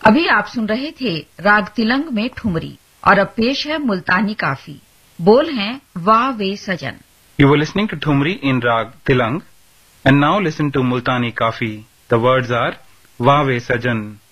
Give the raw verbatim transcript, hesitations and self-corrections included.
अभी आप सुन रहे थे राग तिलंग में ठुमरी और अब पेश है मुल्तानी काफी। बोल हैं वाह वे सजन। You were listening to Thumri in Rag Tilang, and now listen to Multani Kafi. The words are Vaave Sajan.